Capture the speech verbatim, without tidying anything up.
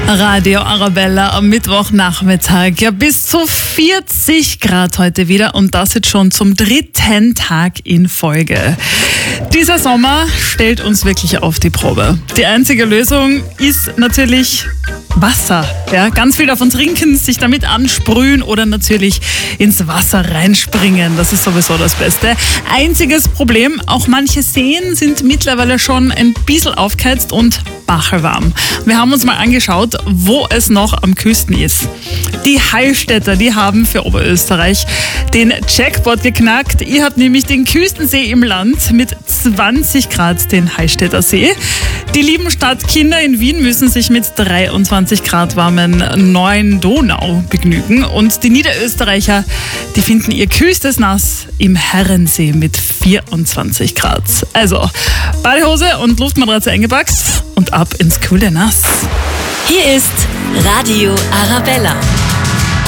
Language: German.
Radio Arabella am Mittwochnachmittag. Ja, bis zu vierzig Grad heute wieder und das jetzt schon zum dritten Tag in Folge. Dieser Sommer stellt uns wirklich auf die Probe. Die einzige Lösung ist natürlich Wasser. Ja, ganz viel davon trinken, sich damit ansprühen oder natürlich ins Wasser reinspringen. Das ist sowieso das Beste. Einziges Problem, auch manche Seen sind mittlerweile schon ein bisschen aufgeheizt und bachelwarm. Wir haben uns mal angeschaut, wo es noch am Küsten ist. Die Hallstätter, die haben für Oberösterreich den Jackpot geknackt. Ihr habt nämlich den kühlsten See im Land mit zwanzig Grad, den Hallstätter See. Die lieben Stadtkinder in Wien müssen sich mit dreiundzwanzig Grad warmen neuen Donau begnügen. Und die Niederösterreicher, die finden ihr kühlstes Nass im Herrensee mit vierundzwanzig Grad. Also Badehose und Luftmatratze eingepackt und ab ins kühle Nass. Hier ist Radio Arabella.